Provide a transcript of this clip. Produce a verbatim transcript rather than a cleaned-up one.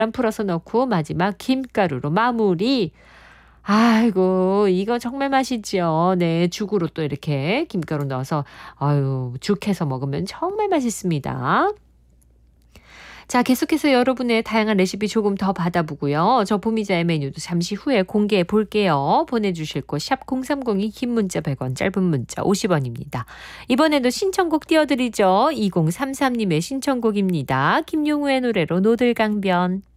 풀어서 넣고 마지막 김가루로 마무리. 아이고 이거 정말 맛있죠. 네. 죽으로 또 이렇게 김가루 넣어서 아유 죽 해서 먹으면 정말 맛있습니다. 자 계속해서 여러분의 다양한 레시피 조금 더 받아보고요. 저 보미자의 메뉴도 잠시 후에 공개해 볼게요. 보내주실 곳 샵 공삼공이 긴 문자 백 원 짧은 문자 오십 원입니다. 이번에도 신청곡 띄워드리죠. 이공삼삼님의 신청곡입니다. 김용우의 노래로 노들강변.